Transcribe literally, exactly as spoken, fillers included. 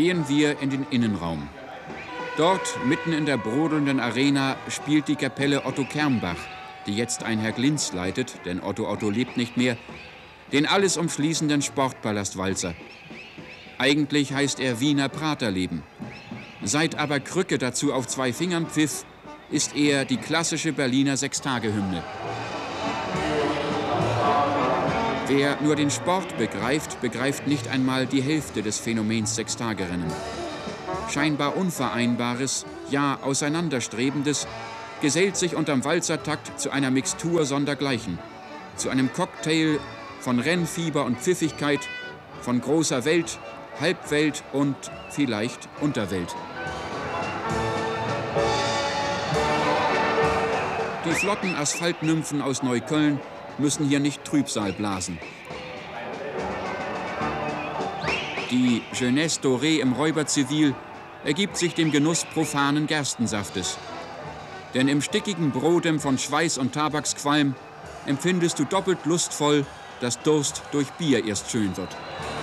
Gehen wir in den Innenraum. Dort, mitten in der brodelnden Arena, spielt die Kapelle Otto Kernbach, die jetzt ein Herr Glinz leitet, denn Otto Otto lebt nicht mehr, den alles umschließenden Sportpalastwalzer. Eigentlich heißt er Wiener Praterleben. Seit aber Krücke dazu auf zwei Fingern pfiff, ist er die klassische Berliner Sechstagehymne. Wer nur den Sport begreift, begreift nicht einmal die Hälfte des Phänomens Sechstagerennen. Scheinbar Unvereinbares, ja Auseinanderstrebendes, gesellt sich unterm Walzertakt zu einer Mixtur sondergleichen, zu einem Cocktail von Rennfieber und Pfiffigkeit, von großer Welt, Halbwelt und vielleicht Unterwelt. Die flotten Asphaltnymphen aus Neukölln müssen hier nicht Trübsal blasen. Die Jeunesse dorée im Räuberzivil ergibt sich dem Genuss profanen Gerstensaftes. Denn im stickigen Brodem von Schweiß und Tabaksqualm empfindest du doppelt lustvoll, dass Durst durch Bier erst schön wird.